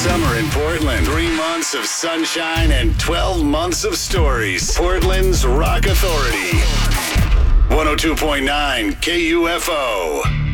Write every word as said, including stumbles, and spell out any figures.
summer in Portland. Three months of sunshine and twelve months of stories. Portland's Rock Authority. one oh two point nine K U F O.